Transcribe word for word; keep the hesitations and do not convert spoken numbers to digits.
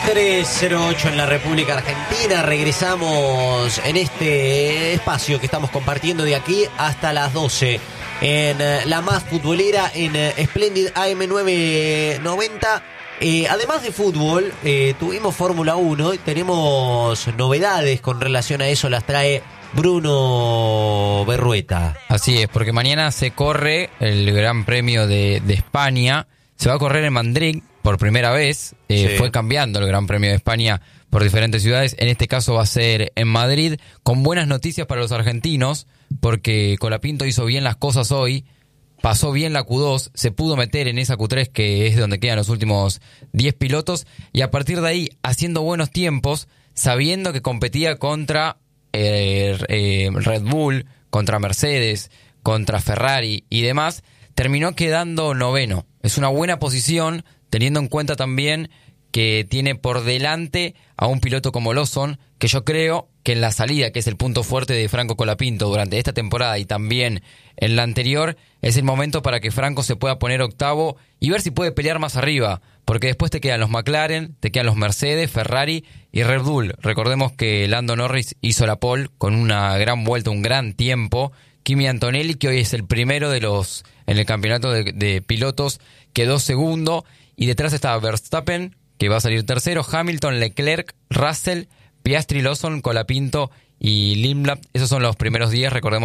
veintitrés cero ocho en la República Argentina. Regresamos en este espacio que estamos compartiendo de aquí hasta las doce en la más futbolera, en Splendid A M novecientos noventa. Eh, además de fútbol, eh, tuvimos Fórmula uno y tenemos novedades con relación a eso, las trae Bruno Berrueta. Así es, porque mañana se corre el Gran Premio de, de España. Se va a correr en Madrid por primera vez. Eh, sí. Fue cambiando el Gran Premio de España por diferentes ciudades. En este caso va a ser en Madrid, con buenas noticias para los argentinos, porque Colapinto hizo bien las cosas hoy, pasó bien la Q dos, se pudo meter en esa Q tres, que es donde quedan los últimos diez pilotos, y a partir de ahí, haciendo buenos tiempos, sabiendo que competía contra eh, eh, Red Bull, contra Mercedes, contra Ferrari y demás, terminó quedando noveno. Es una buena posición, teniendo en cuenta también que tiene por delante a un piloto como Lawson, que yo creo que en la salida, que es el punto fuerte de Franco Colapinto durante esta temporada y también en la anterior, es el momento para que Franco se pueda poner octavo y ver si puede pelear más arriba, porque después te quedan los McLaren, te quedan los Mercedes, Ferrari y Red Bull. Recordemos que Lando Norris hizo la pole con una gran vuelta, un gran tiempo. Kimi Antonelli, que hoy es el primero de los en el campeonato de, de pilotos, quedó segundo, y detrás estaba Verstappen, que va a salir tercero, Hamilton, Leclerc, Russell, Piastri, Lawson, Colapinto y Limblad. Esos son los primeros diez, recordemos.